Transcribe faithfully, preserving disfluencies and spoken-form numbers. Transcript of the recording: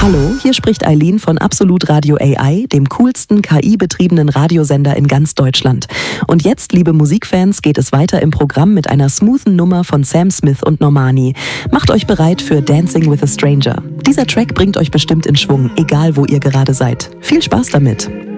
Hallo, hier spricht Eileen von Absolut Radio A I, dem coolsten K I-betriebenen Radiosender in ganz Deutschland. Und jetzt, liebe Musikfans, geht es weiter im Programm mit einer smoothen Nummer von Sam Smith und Normani. Macht euch bereit für Dancing with a Stranger. Dieser Track bringt euch bestimmt in Schwung, egal wo ihr gerade seid. Viel Spaß damit!